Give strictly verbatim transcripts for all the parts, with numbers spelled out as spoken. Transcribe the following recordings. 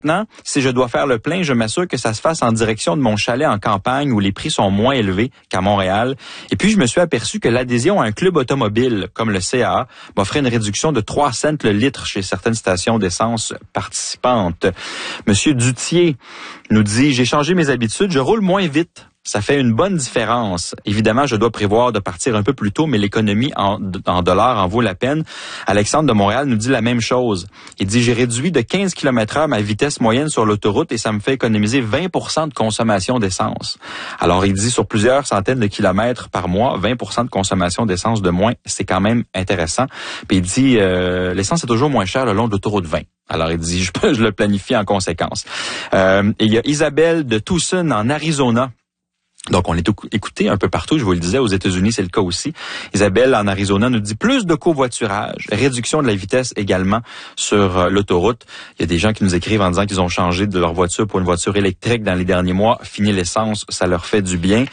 Maintenant, si je dois faire le plein, je m'assure que ça se fasse en direction de mon chalet en campagne où les prix sont moins élevés qu'à Montréal. Et puis, je me suis aperçu que l'adhésion à un club automobile comme le C A A m'offrait une réduction de trois cents le litre chez certaines stations d'essence participantes. Monsieur Dutier nous dit « J'ai changé mes habitudes, je roule moins vite. » Ça fait une bonne différence. Évidemment, je dois prévoir de partir un peu plus tôt, mais l'économie en, en dollars en vaut la peine. Alexandre de Montréal nous dit la même chose. Il dit, j'ai réduit de quinze kilomètres heure ma vitesse moyenne sur l'autoroute et ça me fait économiser vingt pour cent de consommation d'essence. Alors, il dit sur plusieurs centaines de kilomètres par mois, vingt pour cent de consommation d'essence de moins, c'est quand même intéressant. Puis il dit, euh, l'essence est toujours moins chère le long de l'autoroute vingt. Alors, il dit, je, je le planifie en conséquence. Euh, et il y a Isabelle de Tucson, en Arizona. Donc, on est écouté un peu partout, je vous le disais, aux États-Unis, c'est le cas aussi. Isabelle, en Arizona, nous dit plus de covoiturage, réduction de la vitesse également sur euh, l'autoroute. Il y a des gens qui nous écrivent en disant qu'ils ont changé de leur voiture pour une voiture électrique dans les derniers mois. Fini l'essence, ça leur fait du bien.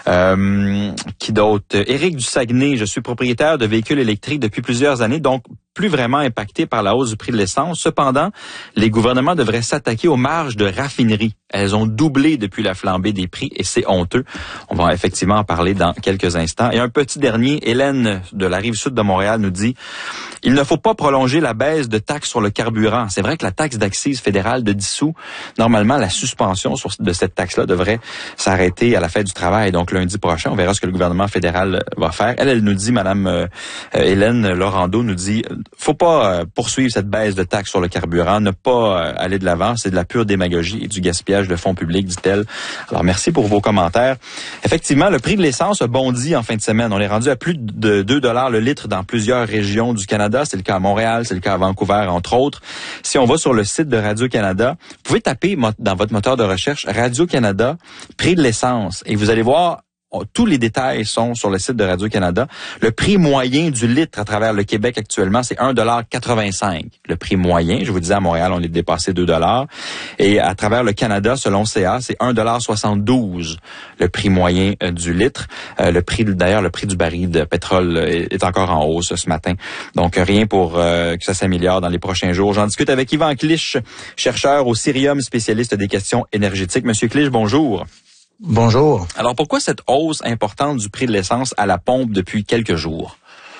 Euh, qui d'autre? Éric du Saguenay, je suis propriétaire de véhicules électriques depuis plusieurs années, donc plus vraiment impacté par la hausse du prix de l'essence. Cependant, les gouvernements devraient s'attaquer aux marges de raffinerie. Elles ont doublé depuis la flambée des prix et c'est honteux. On va effectivement en parler dans quelques instants. Et un petit dernier, Hélène de la Rive-Sud de Montréal nous dit « Il ne faut pas prolonger la baisse de taxes sur le carburant. C'est vrai que la taxe d'accise fédérale de dix sous, normalement, la suspension sur, de cette taxe-là devrait s'arrêter à la fête du travail. Donc, lundi prochain, on verra ce que le gouvernement fédéral va faire. » Elle, elle nous dit, Madame euh, Hélène Laurando nous dit « Faut pas euh, poursuivre cette baisse de taxes sur le carburant, ne pas euh, aller de l'avant. C'est de la pure démagogie et du gaspillage de fonds publics, dit-elle. » Alors, merci pour vos commentaires. Effectivement, le prix de l'essence a bondi en fin de semaine. On est rendu à plus de deux dollars le litre dans plusieurs régions du Canada. C'est le cas à Montréal, c'est le cas à Vancouver, entre autres. Si on va sur le site de Radio-Canada, vous pouvez taper dans votre moteur de recherche Radio-Canada, prix de l'essence, et vous allez voir, tous les détails sont sur le site de Radio-Canada. Le prix moyen du litre à travers le Québec actuellement, c'est un dollar quatre-vingt-cinq. Le prix moyen, je vous disais, à Montréal, on est dépassé deux dollars. Et à travers le Canada, selon C A, c'est un dollar soixante-douze, le prix moyen euh, du litre. Euh, le prix, d'ailleurs, le prix du baril de pétrole est, est encore en hausse ce matin. Donc, rien pour euh, que ça s'améliore dans les prochains jours. J'en discute avec Yvan Clich, chercheur au Cirium, spécialiste des questions énergétiques. Monsieur Clich, bonjour. Bonjour. Alors, pourquoi cette hausse importante du prix de l'essence à la pompe depuis quelques jours?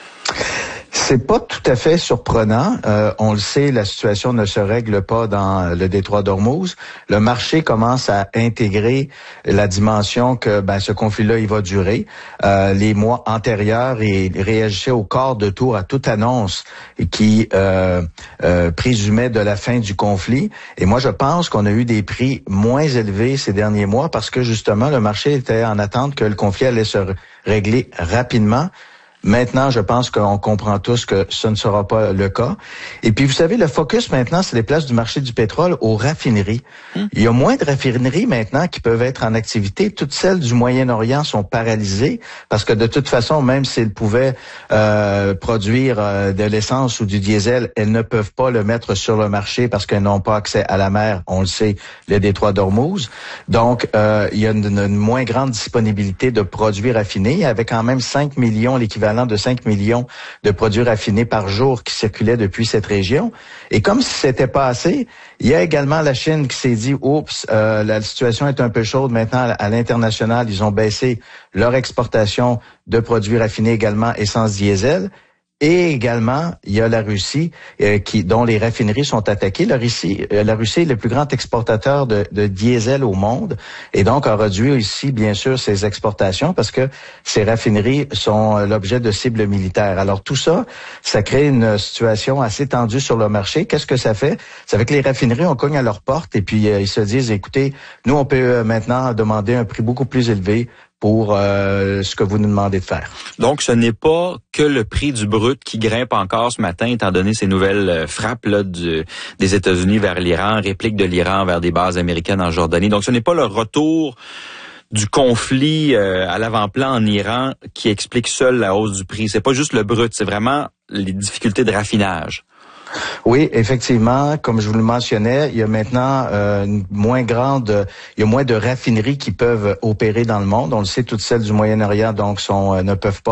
C'est pas tout à fait surprenant. Euh, on le sait, la situation ne se règle pas dans le détroit d'Ormuz. Le marché commence à intégrer la dimension que ben, ce conflit-là, il va durer. Euh, les mois antérieurs, il réagissait au quart de tour à toute annonce qui euh, euh, présumait de la fin du conflit. Et moi, je pense qu'on a eu des prix moins élevés ces derniers mois parce que justement, le marché était en attente que le conflit allait se régler rapidement. Maintenant, je pense qu'on comprend tous que ce ne sera pas le cas. Et puis, vous savez, le focus maintenant, c'est les places du marché du pétrole aux raffineries. Hum. Il y a moins de raffineries maintenant qui peuvent être en activité. Toutes celles du Moyen-Orient sont paralysées parce que de toute façon, même s'ils pouvaient euh, produire euh, de l'essence ou du diesel, elles ne peuvent pas le mettre sur le marché parce qu'elles n'ont pas accès à la mer. On le sait, le détroit d'Ormuz. Donc, euh, il y a une, une moins grande disponibilité de produits raffinés avec quand même cinq millions, l'équivalent de cinq millions de produits raffinés par jour qui circulaient depuis cette région. Et comme si c'était pas assez, il y a également la Chine qui s'est dit, oups, euh, la situation est un peu chaude maintenant à l'international. Ils ont baissé leur exportation de produits raffinés également, essence diesel. Et également, il y a la Russie euh, qui, dont les raffineries sont attaquées. La Russie, euh, la Russie est le plus grand exportateur de, de diesel au monde et donc a réduit ici, bien sûr, ses exportations parce que ces raffineries sont euh, l'objet de cibles militaires. Alors tout ça, ça crée une situation assez tendue sur le marché. Qu'est-ce que ça fait? Ça fait que les raffineries, on cogne à leur porte et puis euh, ils se disent, écoutez, nous, on peut euh, maintenant demander un prix beaucoup plus élevé pour euh, ce que vous nous demandez de faire. Donc, ce n'est pas que le prix du brut qui grimpe encore ce matin, étant donné ces nouvelles frappes là, du, des États-Unis vers l'Iran, réplique de l'Iran vers des bases américaines en Jordanie. Donc, ce n'est pas le retour du conflit euh, à l'avant-plan en Iran qui explique seul la hausse du prix. C'est pas juste le brut, c'est vraiment les difficultés de raffinage. Oui, effectivement, comme je vous le mentionnais, il y a maintenant euh, une moins grande, il y a moins de raffineries qui peuvent opérer dans le monde. On le sait, toutes celles du Moyen-Orient donc sont euh, ne peuvent pas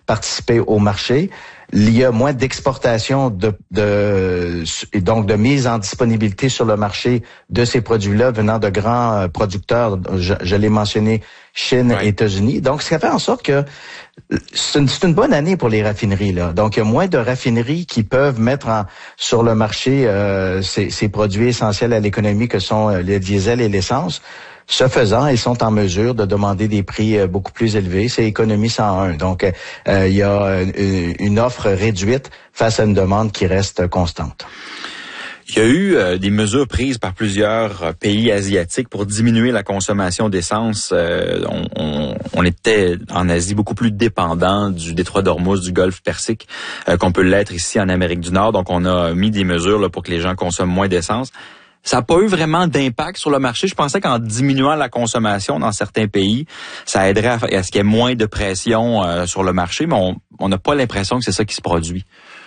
participer au marché. Il y a moins d'exportation de, de et donc de mise en disponibilité sur le marché de ces produits-là venant de grands producteurs. Je, je l'ai mentionné, Chine et États-Unis. Donc, ce qui fait en sorte que c'est une, c'est une bonne année pour les raffineries, là. Donc, il y a moins de raffineries qui peuvent mettre en, sur le marché euh, ces, ces produits essentiels à l'économie que sont le diesel et l'essence. Ce faisant, ils sont en mesure de demander des prix beaucoup plus élevés. C'est économie cent un. Donc, euh, il y a une, une offre réduite face à une demande qui reste constante. Il y a eu euh, des mesures prises par plusieurs euh, pays asiatiques pour diminuer la consommation d'essence. Euh, on, on, on était en Asie beaucoup plus dépendant du détroit d'Ormuz, du Golfe Persique, euh, qu'on peut l'être ici en Amérique du Nord. Donc, on a mis des mesures là, pour que les gens consomment moins d'essence. Ça n'a pas eu vraiment d'impact sur le marché. Je pensais qu'en diminuant la consommation dans certains pays, ça aiderait à, à ce qu'il y ait moins de pression euh, sur le marché, mais on n'a pas l'impression que c'est ça qui se produit.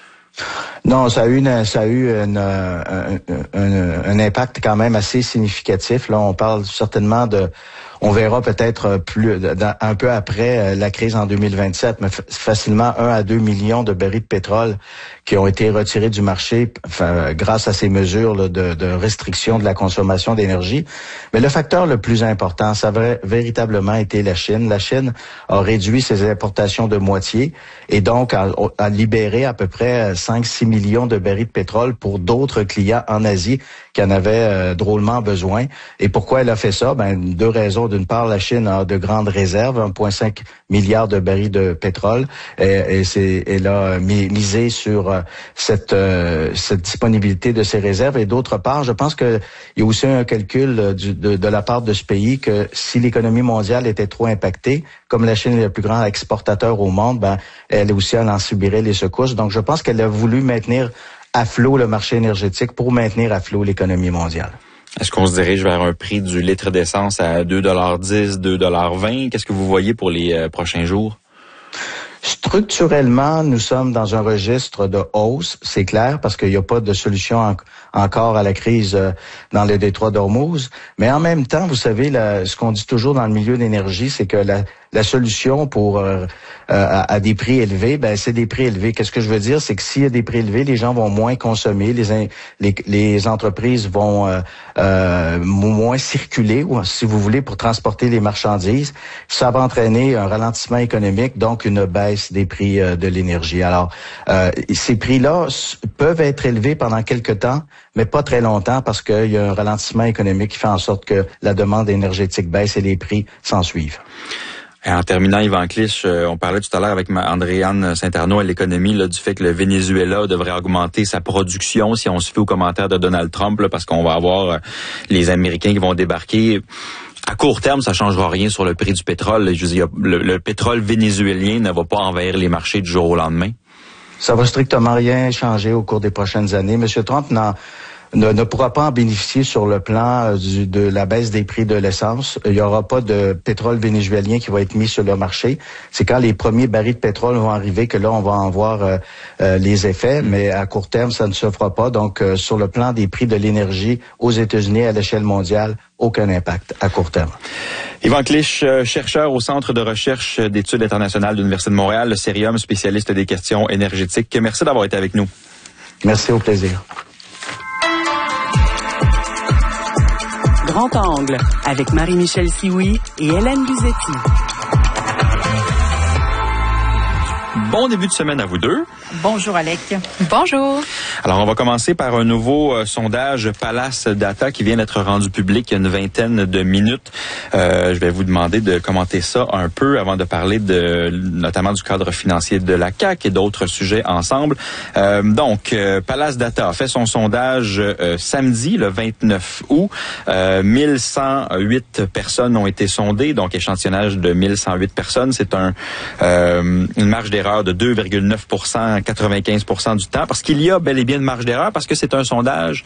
Non, ça a eu, une, ça a eu une, un, un, un impact quand même assez significatif. Là, on parle certainement de... On verra peut-être plus un peu après la crise en deux mille vingt-sept, mais facilement un à deux millions de barils de pétrole qui ont été retirés du marché enfin, grâce à ces mesures là, de, de restriction de la consommation d'énergie. Mais le facteur le plus important, ça a véritablement été la Chine. La Chine a réduit ses importations de moitié et donc a, a libéré à peu près cinq à six millions de barils de pétrole pour d'autres clients en Asie qui en avaient euh, drôlement besoin. Et pourquoi elle a fait ça? Ben, deux raisons. D'une part, la Chine a de grandes réserves, un virgule cinq milliard de barils de pétrole, et, et c'est, elle a misé sur euh, cette, euh, cette disponibilité de ces réserves. Et d'autre part, je pense qu'il y a aussi un calcul du, de, de la part de ce pays que si l'économie mondiale était trop impactée, comme la Chine est le plus grand exportateur au monde, ben, elle aussi elle en subirait les secousses. Donc, je pense qu'elle a voulu maintenir à flot le marché énergétique pour maintenir à flot l'économie mondiale. Est-ce qu'on se dirige vers un prix du litre d'essence à deux dollars dix, deux dollars vingt? Qu'est-ce que vous voyez pour les euh, prochains jours? Structurellement, nous sommes dans un registre de hausse, c'est clair, parce qu'il n'y a pas de solution en, encore à la crise euh, dans le détroit d'Ormuz. Mais en même temps, vous savez, la, ce qu'on dit toujours dans le milieu d'énergie, c'est que la, la solution pour euh, à, à des prix élevés, ben c'est des prix élevés. Qu'est-ce que je veux dire, c'est que s'il y a des prix élevés, les gens vont moins consommer, les les, les entreprises vont euh, euh, moins circuler, ou si vous voulez, pour transporter les marchandises. Ça va entraîner un ralentissement économique, donc une baisse des prix euh, de l'énergie. Alors, euh, ces prix-là peuvent être élevés pendant quelque temps, mais pas très longtemps, parce qu'il y a un ralentissement économique qui fait en sorte que la demande énergétique baisse et les prix s'en suivent. Et en terminant, Yvan Clich, euh, on parlait tout à l'heure avec Andréane Saint-Arnaud à l'économie là, du fait que le Venezuela devrait augmenter sa production si on se fait aux commentaires de Donald Trump, là, parce qu'on va avoir euh, les Américains qui vont débarquer. À court terme, ça changera rien sur le prix du pétrole. Je veux dire, le, le pétrole vénézuélien ne va pas envahir les marchés du jour au lendemain. Ça va strictement rien changer au cours des prochaines années. Monsieur Trump n'en Ne, ne pourra pas en bénéficier sur le plan du, de la baisse des prix de l'essence. Il n'y aura pas de pétrole vénézuélien qui va être mis sur le marché. C'est quand les premiers barils de pétrole vont arriver que là, on va en voir euh, euh, les effets, mais à court terme, ça ne se fera pas. Donc, euh, sur le plan des prix de l'énergie aux États-Unis à l'échelle mondiale, aucun impact à court terme. Yvan Clich, chercheur au Centre de recherche d'études internationales de l'Université de Montréal, le Cerium, spécialiste des questions énergétiques. Merci d'avoir été avec nous. Merci, au plaisir. Grand Angle, avec Marie-Michel Sioui et Hélène Buzetti. Bon début de semaine à vous deux. Bonjour Alec. Bonjour. Alors, on va commencer par un nouveau euh, sondage Palace Data qui vient d'être rendu public il y a une vingtaine de minutes. Euh, je vais vous demander de commenter ça un peu avant de parler de notamment du cadre financier de la C A Q et d'autres sujets ensemble. Euh, donc, euh, Palace Data a fait son sondage euh, samedi, le vingt-neuf août. Euh, mille cent huit personnes ont été sondées, donc échantillonnage de mille cent huit personnes. C'est un euh, une marge d'erreur de deux virgule neuf pour cent, quatre-vingt-quinze pour cent du temps, parce qu'il y a bel et bien une marge d'erreur, parce que c'est un sondage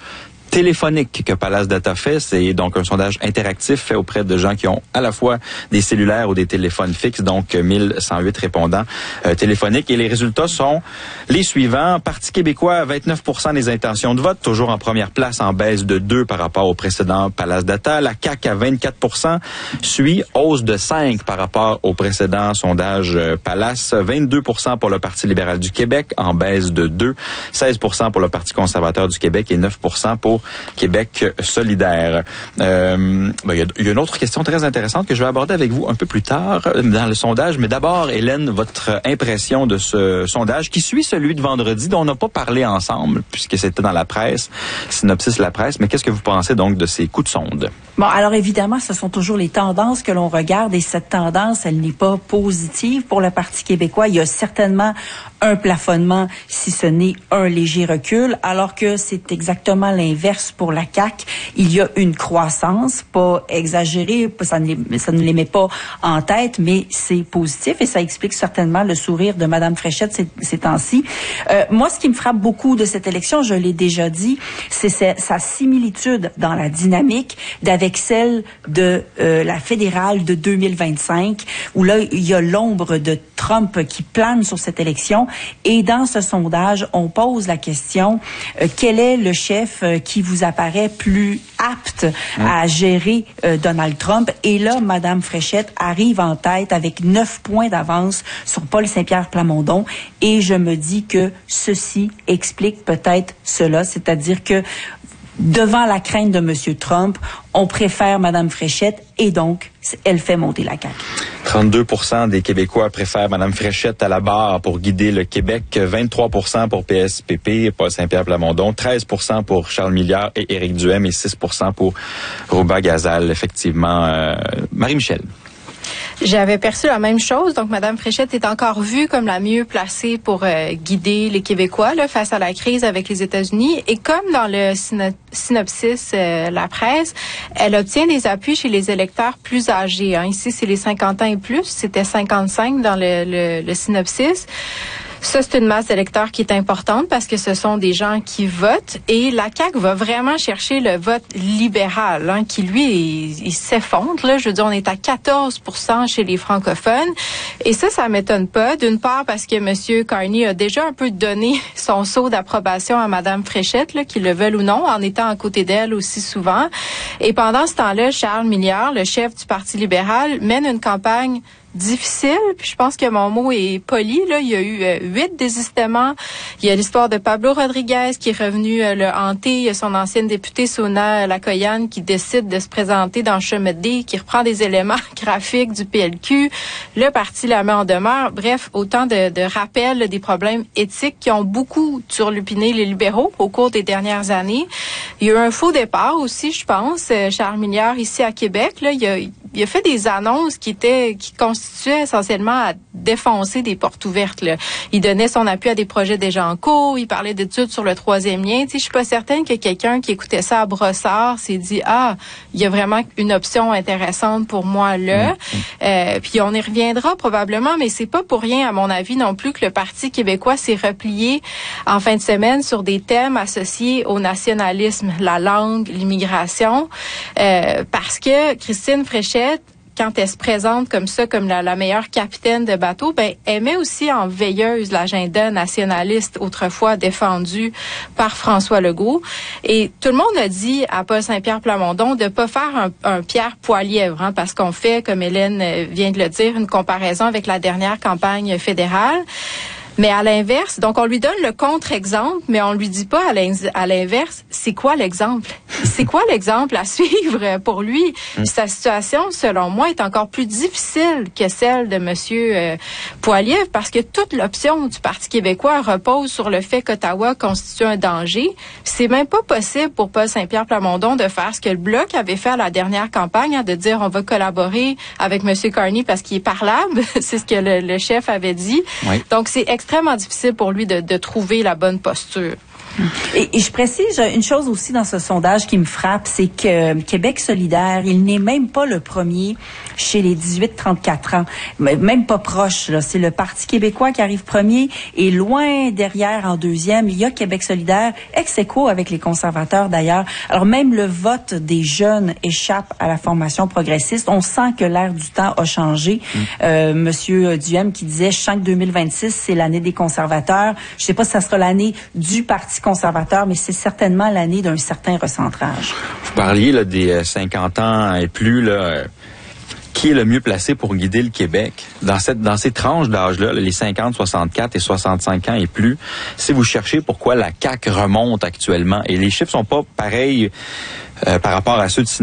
téléphonique que Palace Data fait. C'est donc un sondage interactif fait auprès de gens qui ont à la fois des cellulaires ou des téléphones fixes, donc mille cent huit répondants euh, téléphoniques. Et les résultats sont les suivants. Parti québécois, vingt-neuf pour cent des intentions de vote, toujours en première place, en baisse de deux par rapport au précédent Palace Data. La C A Q à vingt-quatre pour cent suit, hausse de cinq par rapport au précédent sondage euh, Palace. vingt-deux pour cent pour le Parti libéral du Québec, en baisse de deux. seize pour cent pour le Parti conservateur du Québec et neuf pour cent pour Québec solidaire. Euh, ben, il y a, il y a une autre question très intéressante que je vais aborder avec vous un peu plus tard dans le sondage. Mais d'abord, Hélène, votre impression de ce sondage qui suit celui de vendredi dont on n'a pas parlé ensemble puisque c'était dans la presse, Synopsis La Presse. Mais qu'est-ce que vous pensez donc de ces coups de sonde? Bon, alors évidemment, ce sont toujours les tendances que l'on regarde et cette tendance, elle n'est pas positive pour le Parti québécois. Il y a certainement un plafonnement, si ce n'est un léger recul, alors que c'est exactement l'inverse pour la C A Q. Il y a une croissance, pas exagérée, ça ne, les, ça ne les met pas en tête, mais c'est positif et ça explique certainement le sourire de Mme Fréchette ces, ces temps-ci. Euh, moi, ce qui me frappe beaucoup de cette élection, je l'ai déjà dit, c'est sa, sa similitude dans la dynamique d'avec celle de euh, la fédérale de deux mille vingt-cinq, où là, il y a l'ombre de Trump qui plane sur cette élection. Et dans ce sondage, on pose la question, euh, quel est le chef euh, qui vous apparaît plus apte à gérer euh, Donald Trump? Et là, Mme Fréchette arrive en tête avec neuf points d'avance sur Paul Saint-Pierre Plamondon. Et je me dis que ceci explique peut-être cela, c'est-à-dire que devant la crainte de M. Trump, on préfère Mme Fréchette et donc, elle fait monter la C A Q. trente-deux pour cent des Québécois préfèrent Mme Fréchette à la barre pour guider le Québec, vingt-trois pour cent pour P S P P, Paul Saint-Pierre Plamondon, treize pour cent pour Charles Milliard et Éric Duhem et six pour cent pour Rouba Gazal. Effectivement, euh, Marie-Michel. J'avais perçu la même chose. Donc, Mme Fréchette est encore vue comme la mieux placée pour euh, guider les Québécois là, face à la crise avec les États-Unis. Et comme dans le syno- synopsis euh, La Presse, elle obtient des appuis chez les électeurs plus âgés. Hein. Ici, c'est les cinquante ans et plus. C'était cinquante-cinq dans le, le, le synopsis. Ça, c'est une masse d'électeurs qui est importante parce que ce sont des gens qui votent et la C A Q va vraiment chercher le vote libéral, hein, qui, lui, il, il s'effondre. Là. Je veux dire, on est à quatorze pour cent chez les francophones. Et ça, ça m'étonne pas. D'une part, parce que M. Carney a déjà un peu donné son sceau d'approbation à Mme Fréchette, là, qu'ils le veulent ou non, en étant à côté d'elle aussi souvent. Et pendant ce temps-là, Charles Milliard, le chef du Parti libéral, mène une campagne difficile, puis je pense que mon mot est poli. Là, il y a eu euh, huit désistements. Il y a l'histoire de Pablo Rodriguez qui est revenu euh, le hanter. Il y a son ancienne députée Sona Lakoyan qui décide de se présenter dans Chomedey, qui reprend des éléments graphiques du P L Q. Le parti la met en demeure. Bref, autant de, de rappels là, des problèmes éthiques qui ont beaucoup turlupiné les libéraux au cours des dernières années. Il y a eu un faux départ aussi, je pense. Euh, Charles Milliard, ici à Québec, là, il a, il a fait des annonces qui étaient qui constituaient essentiellement à défoncer des portes ouvertes. Là. Il donnait son appui à des projets déjà en cours, il parlait d'études sur le troisième lien. Tu sais, je suis pas certaine que quelqu'un qui écoutait ça à brossard s'est dit « Ah, il y a vraiment une option intéressante pour moi là. Mmh. » euh, Puis on y reviendra probablement, mais c'est pas pour rien, à mon avis, non plus que le Parti québécois s'est replié en fin de semaine sur des thèmes associés au nationalisme, la langue, l'immigration, euh, parce que Christine Fréchette, quand elle se présente comme ça, comme la, la meilleure capitaine de bateau, ben, elle met aussi en veilleuse l'agenda nationaliste autrefois défendu par François Legault. Et tout le monde a dit à Paul Saint-Pierre Plamondon de pas faire un, un Pierre Poilievre, hein, parce qu'on fait, comme Hélène vient de le dire, une comparaison avec la dernière campagne fédérale. Mais à l'inverse, donc on lui donne le contre-exemple, mais on lui dit pas à l'inverse, c'est quoi l'exemple? C'est quoi l'exemple à suivre pour lui? Mm. Sa situation, selon moi, est encore plus difficile que celle de Monsieur euh, Poilievre, parce que toute l'option du Parti québécois repose sur le fait qu'Ottawa constitue un danger. C'est même pas possible pour Paul Saint-Pierre Plamondon de faire ce que le Bloc avait fait à la dernière campagne, hein, de dire on va collaborer avec Monsieur Carney parce qu'il est parlable. C'est ce que le, le chef avait dit. Oui. Donc, c'est extrêmement difficile pour lui de, de trouver la bonne posture. Et, et je précise une chose aussi dans ce sondage qui me frappe, c'est que Québec solidaire, il n'est même pas le premier chez les dix-huit trente-quatre ans, même pas proche. Là. C'est le Parti québécois qui arrive premier et loin derrière en deuxième, il y a Québec solidaire, ex aequo avec les conservateurs d'ailleurs. Alors même le vote des jeunes échappe à la formation progressiste. On sent que l'air du temps a changé. Mmh. Euh, Monsieur Duhem qui disait, je sens que deux mille vingt-six, c'est l'année des conservateurs. Je sais pas si ça sera l'année du Parti conservateur, mais c'est certainement l'année d'un certain recentrage. Vous parliez là, des cinquante ans et plus, là, qui est le mieux placé pour guider le Québec? Dans cette, dans ces tranches d'âge-là, les cinquante, soixante-quatre et soixante-cinq ans et plus, si vous cherchez pourquoi la C A Q remonte actuellement, et les chiffres sont pas pareils euh, par rapport à ceux de